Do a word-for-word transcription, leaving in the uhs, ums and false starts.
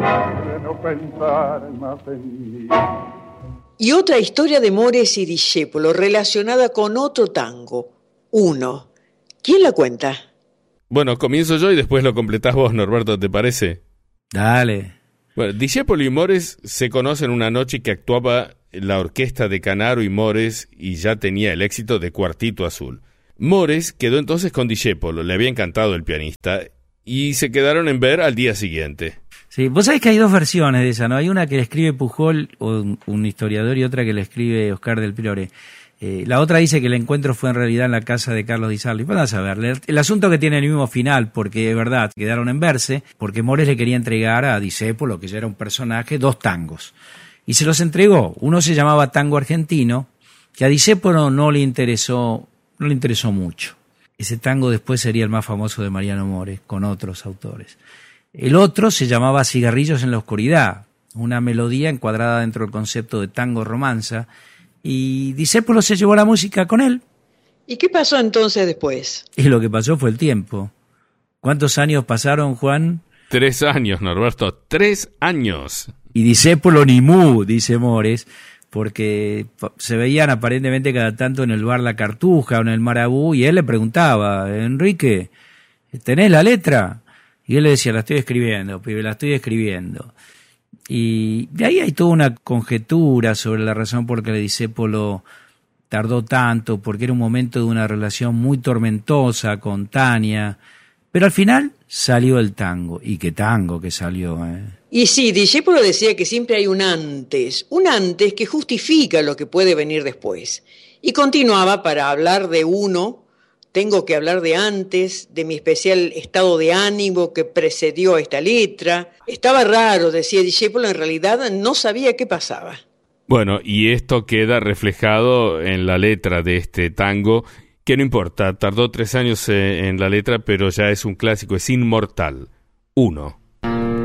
de no pensar más en mí. Y otra historia de Mores y Discépolo relacionada con otro tango, Uno. ¿Quién la cuenta? Bueno, comienzo yo y después lo completás vos, Norberto, ¿te parece? Dale. Bueno, Discépolo y Mores se conocen una noche que actuaba la orquesta de Canaro y Mores y ya tenía el éxito de Cuartito Azul. Mores quedó entonces con Discépolo, le había encantado el pianista, y se quedaron en ver al día siguiente. Sí, vos sabés que hay dos versiones de esa, ¿no? Hay una que le escribe Pujol, un, un historiador, y otra que le escribe Oscar del Priore. Eh, la otra dice que el encuentro fue en realidad en la casa de Carlos Di Sarli. Van a saber, el asunto que tiene el mismo final, porque es verdad, quedaron en verse, porque Mores le quería entregar a Discépolo, que ya era un personaje, dos tangos. Y se los entregó. Uno se llamaba Tango Argentino, que a Discépolo no le interesó, no le interesó mucho. Ese tango después sería el más famoso de Mariano Mores, con otros autores. El otro se llamaba Cigarrillos en la Oscuridad, una melodía encuadrada dentro del concepto de tango romanza, y Discépolo se llevó la música con él. ¿Y qué pasó entonces después? Y lo que pasó fue el tiempo. ¿Cuántos años pasaron, Juan? Tres años, Norberto, tres años. Y Discépolo ni mu, dice Mores, porque se veían aparentemente cada tanto en el bar La Cartuja o en el Marabú, y él le preguntaba, Enrique, ¿tenés la letra? Y él le decía, la estoy escribiendo, pibe, la estoy escribiendo. Y de ahí hay toda una conjetura sobre la razón por la que Discépolo tardó tanto, porque era un momento de una relación muy tormentosa con Tania, pero al final salió el tango. Y qué tango que salió, ¿eh? Y sí, Discépolo decía que siempre hay un antes, un antes que justifica lo que puede venir después. Y continuaba para hablar de uno. Tengo que hablar de antes, de mi especial estado de ánimo que precedió a esta letra. Estaba raro, decía Discépolo, en realidad no sabía qué pasaba. Bueno, y esto queda reflejado en la letra de este tango, que no importa, tardó tres años en la letra, pero ya es un clásico, es inmortal. Uno.